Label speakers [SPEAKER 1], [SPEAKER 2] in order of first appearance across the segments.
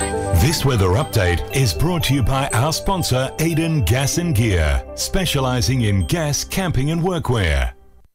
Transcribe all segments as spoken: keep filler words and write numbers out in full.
[SPEAKER 1] This weather update is brought to you by our sponsor, Aiden Gas and Gear, specialising in gas, camping and workwear.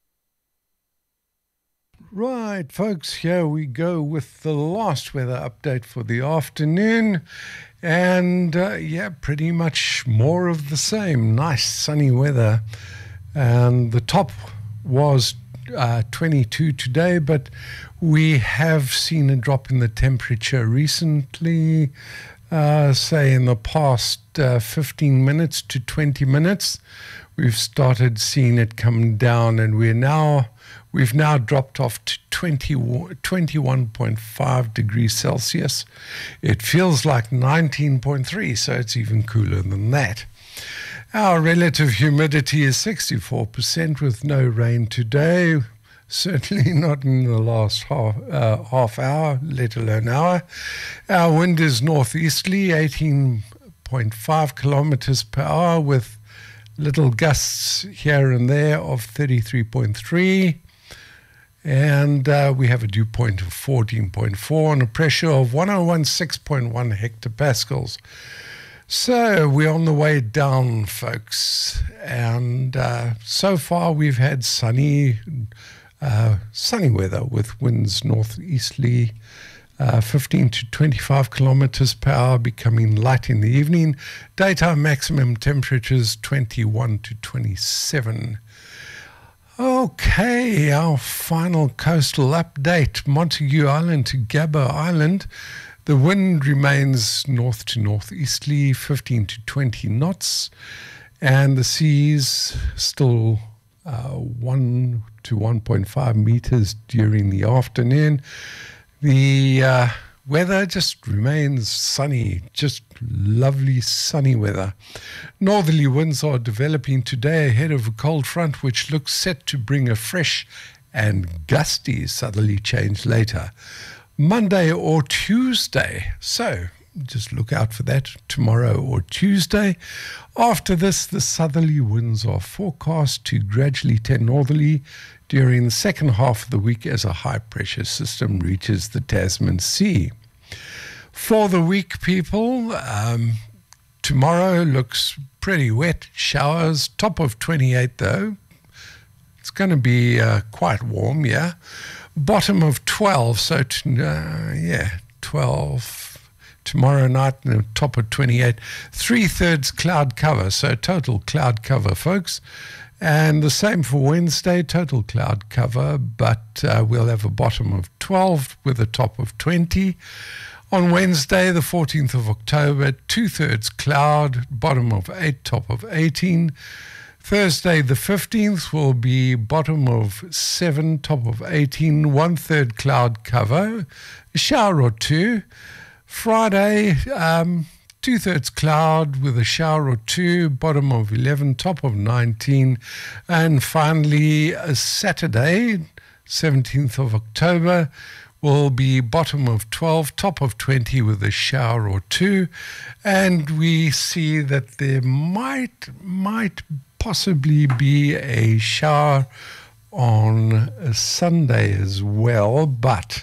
[SPEAKER 2] Right, folks, here we go with the last weather update for the afternoon. And, uh, yeah, pretty much more of the same. Nice sunny weather. And the top was uh, twenty-two today, but we have seen a drop in the temperature recently, uh, say in the past uh, fifteen minutes to twenty minutes. We've started seeing it come down, and we're now, we've now dropped off to twenty, twenty-one point five degrees Celsius. It feels like nineteen point three, so it's even cooler than that. Our relative humidity is sixty-four percent with no rain today. Certainly not in the last half, uh, half hour, let alone hour. Our wind is northeasterly, eighteen point five kilometers per hour, with little gusts here and there of thirty-three point three. And uh, we have a dew point of fourteen point four and a pressure of one oh sixteen point one hectopascals. So we're on the way down, folks. And uh, so far we've had sunny uh, sunny weather with winds northeasterly, uh, fifteen to twenty-five kilometers per hour, becoming light in the evening. Daytime maximum temperatures twenty-one to twenty-seven. Okay, our final coastal update, Montague Island to Gabba Island. The wind remains north to northeasterly, fifteen to twenty knots, and the seas still uh, one to one point five meters during the afternoon. The uh, weather just remains sunny, just lovely sunny weather. Northerly winds are developing today ahead of a cold front, which looks set to bring a fresh and gusty southerly change later. Monday or Tuesday, so just look out for that tomorrow or Tuesday. After this, the southerly winds are forecast to gradually turn northerly during the second half of the week as a high-pressure system reaches the Tasman Sea. For the week, people, um, tomorrow looks pretty wet, showers, top of twenty-eight though. It's going to be uh, quite warm, yeah. Bottom of twelve, so t- uh, yeah, twelve tomorrow night, and top of twenty-eight. Three-thirds cloud cover, so total cloud cover, folks. And the same for Wednesday, total cloud cover, but uh, we'll have a bottom of twelve with a top of twenty. On Wednesday, the fourteenth of October, two-thirds cloud, bottom of eight, top of eighteen. Thursday, the fifteenth, will be bottom of seven, top of eighteen, one-third cloud cover, a shower or two. Friday, um, two-thirds cloud with a shower or two, bottom of eleven, top of nineteen. And finally, a Saturday, seventeenth of October, will be bottom of twelve, top of twenty with a shower or two. And we see that there might, might possibly be a shower on a Sunday as well, but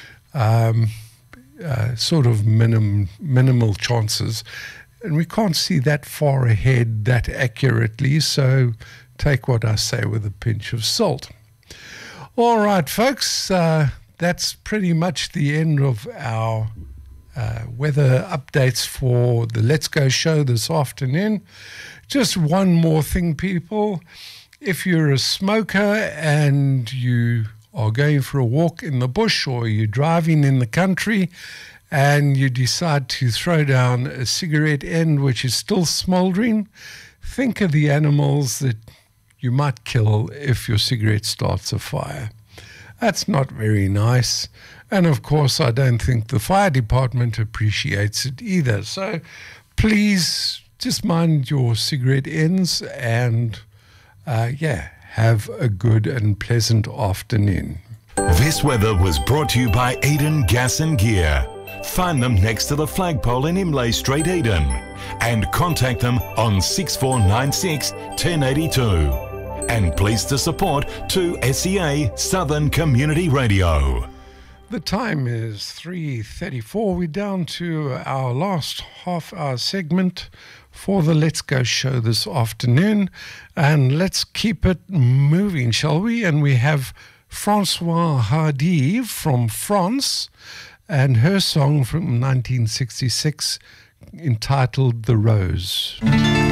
[SPEAKER 2] um, uh, sort of minim, minimal chances. And we can't see that far ahead that accurately, so take what I say with a pinch of salt. All right, folks, uh, that's pretty much the end of our uh, weather updates for the Let's Go show this afternoon. Just one more thing, people. If you're a smoker and you are going for a walk in the bush, or you're driving in the country and you decide to throw down a cigarette end which is still smoldering, think of the animals that you might kill if your cigarette starts a fire. That's not very nice. And of course, I don't think the fire department appreciates it either. So please just mind your cigarette ends and, uh, yeah, have a good and pleasant afternoon.
[SPEAKER 1] This weather was brought to you by Aiden Gas and Gear. Find them next to the flagpole in Imlay Street, Eden, and contact them on six four nine six, one zero eight two. And pleased to support two S E A Southern Community Radio.
[SPEAKER 2] The time is three thirty-four. We're down to our last half-hour segment for the Let's Go show this afternoon. And let's keep it moving, shall we? And we have Françoise Hardy from France and her song from nineteen sixty-six entitled The Rose.